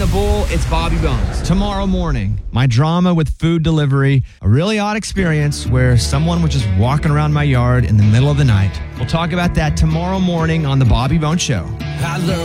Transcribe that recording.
the Bull. It's Bobby Bones. Tomorrow morning, my drama with food delivery, a really odd experience where someone was just walking around my yard in the middle of the night. We'll talk about that tomorrow morning on The Bobby Bones Show. I love